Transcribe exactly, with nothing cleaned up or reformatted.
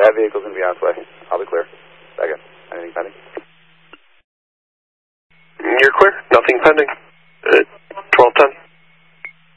that vehicle's going to be on its way. I'll be clear. Back in. Anything pending? You're clear. Nothing pending. Uh, twelve ten.